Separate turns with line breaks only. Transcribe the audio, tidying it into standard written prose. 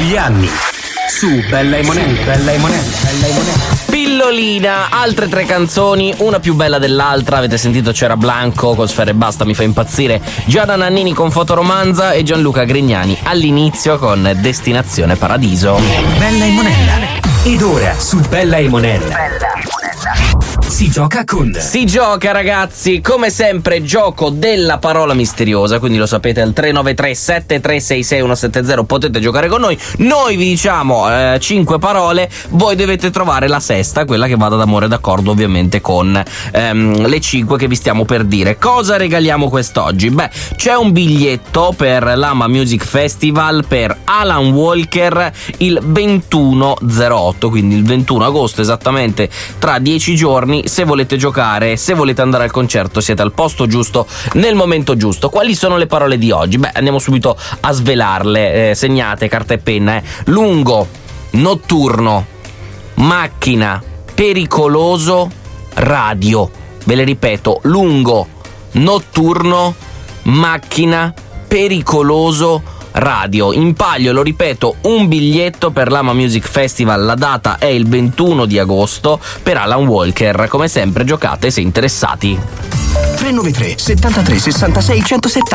Gli anni su Bella e Monella.
Pillolina, altre 3 canzoni, una più bella dell'altra. Avete sentito, c'era Blanco con Sfera Ebbasta, mi fa impazzire, Gianna Nannini con Fotoromanza e Gianluca Grignani all'inizio con Destinazione Paradiso.
Bella e Monella. Ed ora su Bella e Monella si gioca con...
Si gioca, ragazzi, come sempre gioco della parola misteriosa, quindi lo sapete, al 393 7366 170 potete giocare con noi. Noi vi diciamo 5 parole, voi dovete trovare la sesta, quella che vada d'amore d'accordo ovviamente con le 5 che vi stiamo per dire. Cosa regaliamo quest'oggi? Beh, c'è un biglietto per l'Ama Music Festival per Alan Walker il 21/08, quindi il 21 agosto, esattamente tra 10 giorni. Se volete giocare, se volete andare al concerto, siete al posto giusto, nel momento giusto. Quali sono le parole di oggi? Beh, andiamo subito a svelarle. Segnate, carta e penna. Lungo, notturno, macchina, pericoloso, radio. Ve le ripeto: lungo, notturno, macchina, pericoloso, radio. In palio, lo ripeto, un biglietto per l'Ama Music Festival. La data è il 21 di agosto per Alan Walker. Come sempre giocate se interessati.
393 73 66 170.